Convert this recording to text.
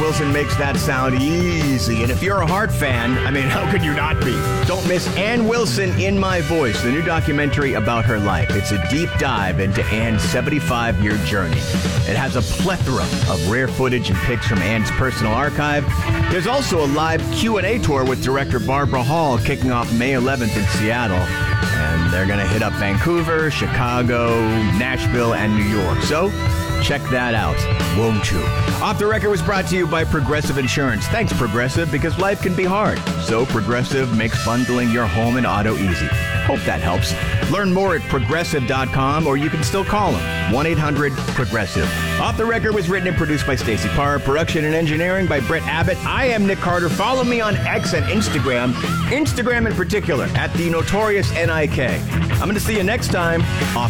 Wilson makes that sound easy. And if you're a Heart fan, I mean, how could you not be? Don't miss Ann Wilson in My Voice, the new documentary about her life. It's a deep dive into Ann's 75-year journey. It has a plethora of rare footage and pics from Ann's personal archive. There's also a live Q&A tour with director Barbara Hall kicking off May 11th in Seattle. And they're going to hit up Vancouver, Chicago, Nashville, and New York. So check that out, won't you? Off the Record was brought to you by Progressive Insurance. Thanks, Progressive, because life can be hard. So Progressive makes bundling your home and auto easy. Hope that helps. Learn more at Progressive.com, or you can still call them, 1-800-PROGRESSIVE. Off the Record was written and produced by Stacey Parr. Production and engineering by Brett Abbott. I am Nick Carter. Follow me on X and Instagram in particular, at the Notorious NIK. I'm going to see you next time. Off